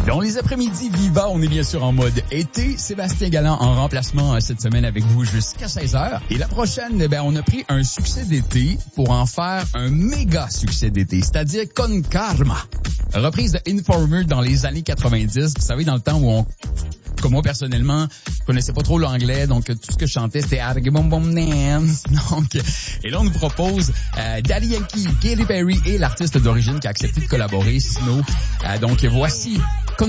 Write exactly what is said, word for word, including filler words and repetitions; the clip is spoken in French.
Dans les après-midi Viva, on est bien sûr en mode été. Sébastien Galland en remplacement cette semaine avec vous jusqu'à seize heures. Et la prochaine, ben, on a pris un succès d'été pour en faire un méga succès d'été, c'est-à-dire Con Karma. Reprise de Informer dans les années quatre-vingt-dix. Vous savez, dans le temps où on... Comme moi, personnellement, je connaissais pas trop l'anglais, donc tout ce que je chantais, c'était Argabom Bom Dance. Donc, et là, on nous propose euh, Daddy Yankee, Katy Perry et l'artiste d'origine qui a accepté de collaborer, Snow. Euh, donc, voici